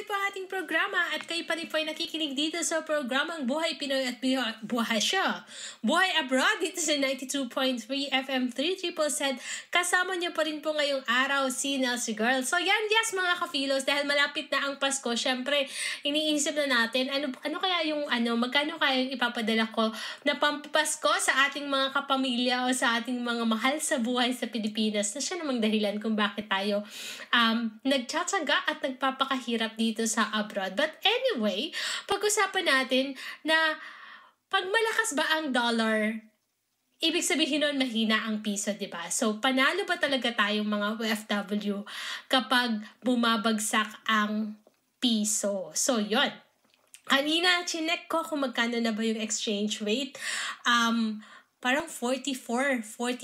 po ang ating programa at kayo pa rin po ay nakikinig dito sa programang Buhay Pinoy at Buhay siya. Buhay Abroad dito sa 92.3 FM 33%. Kasama niyo pa rin po ngayong araw si Nelsie Girl. So yan, yes mga ka-philos, dahil malapit na ang Pasko, syempre iniisip na natin ano kaya yung magkano kaya yung ipapadala ko na pampasko sa ating mga kapamilya o sa ating mga mahal sa buhay sa Pilipinas, na siya namang dahilan kung bakit tayo nagtsatsaga at nagpapakahirap dito sa abroad. But anyway, pag-usapan natin na pag malakas ba ang dollar, ibig sabihin nun mahina ang piso, diba? So, panalo ba talaga tayong mga OFW kapag bumabagsak ang piso? So, yon. Kanina, chinek ko kung magkano na ba yung exchange rate. Parang 44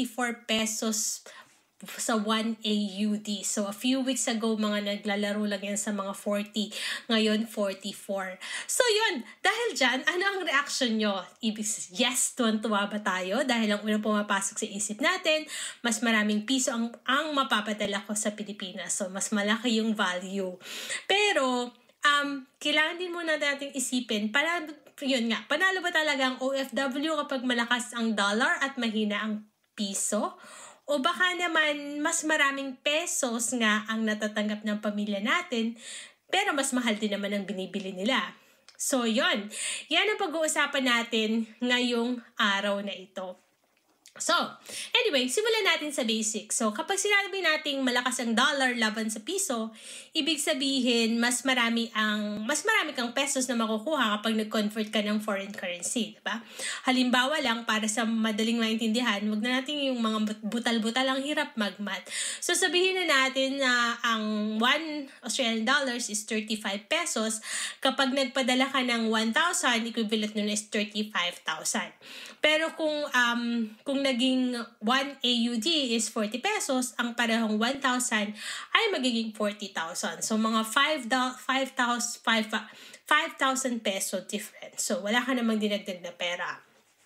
pesos sa 1 AUD. So, a few weeks ago, mga naglalaro lang yan sa mga 40. Ngayon, 44. So, yun. Dahil dyan, ano ang reaction nyo? Yes, tuwan-tuwa ba tayo? Dahil ang unang pumapasok sa isip natin, mas maraming piso ang mapapadala ko sa Pilipinas. So, mas malaki yung value. Pero, kailangan din muna natin isipin, panalo ba talaga ang OFW kapag malakas ang dollar at mahina ang piso? O baka naman mas maraming pesos nga ang natatanggap ng pamilya natin, pero mas mahal din naman ang binibili nila. So yon, yan ang pag-uusapan natin ngayong araw na ito. So, anyway, simulan natin sa basics. So, kapag sinabi nating malakas ang dollar laban sa piso, ibig sabihin mas marami kang pesos na makukuha kapag nag-convert ka ng foreign currency, diba? Halimbawa lang, para sa madaling maintindihan, wag na natin yung mga butal-butal ang hirap mag-math. So, sabihin na natin na ang 1 Australian dollars is 35 pesos. Kapag nagpadala ka ng 1,000, equivalent nun is 35,000. Pero kung naging 1 AUD is 40 pesos, ang parehong 1,000 ay magiging 40,000. So, mga 5,000 peso difference. So, wala ka namang dinagdag na pera.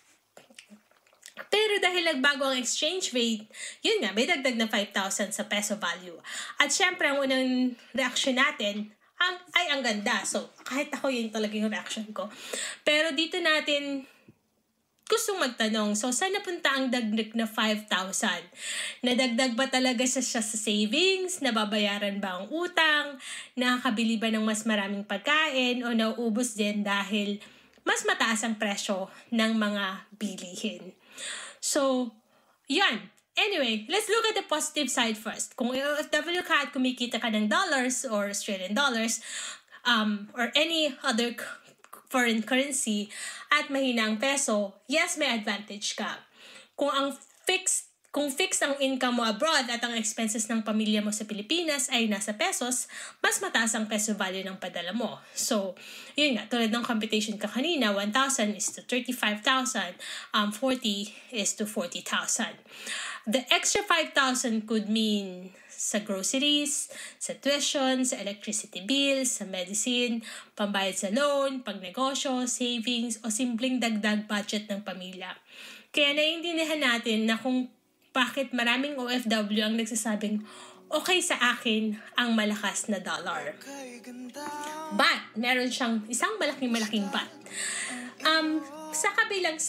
Pero dahil nagbago ang exchange rate, yun nga, may dagdag na 5,000 sa peso value. At syempre, ang unang reaction natin ay ang ganda. So, kahit ako yun talaga yung reaction ko. Pero dito natin gustong magtanong, so saan napunta ang dagdag na 5,000? Nadagdag ba talaga siya sa savings? Nababayaran ba ang utang? Nakakabili ba ng mas maraming pagkain? O nauubos din dahil mas mataas ang presyo ng mga bilihin? So, yan. Anyway, let's look at the positive side first. Kung OFW ka at kumikita ka ng dollars or Australian dollars, or any other foreign currency at mahina ang peso, yes, may advantage ka. Kung fixed ang income mo abroad at ang expenses ng pamilya mo sa Pilipinas ay nasa pesos, mas mataas ang peso value ng padala mo. So, yun nga, tulad ng computation ka kanina, 1,000 is to 35,000, 40 is to 40,000. The extra 5,000 could mean sa groceries, sa tuition, sa electricity bills, sa medicine, pambayad sa loan, pagnegosyo, savings, o simpleng dagdag budget ng pamilya. Kaya naiintindihan natin na kung bakit maraming OFW ang nagsasabing, okay sa akin ang malakas na dollar. But, meron siyang isang malaking but. Sa kabilang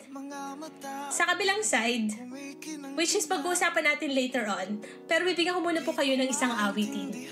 side, which is pag-uusapan natin later on, pero bibigyan ko muna po kayo ng isang awitin.